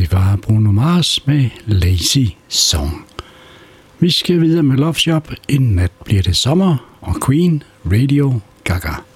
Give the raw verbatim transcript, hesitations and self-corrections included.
Det var Bruno Mars med Lazy Song. Vi skal videre med Love Shop. En nat bliver det sommer, og Queen, Radio Gaga.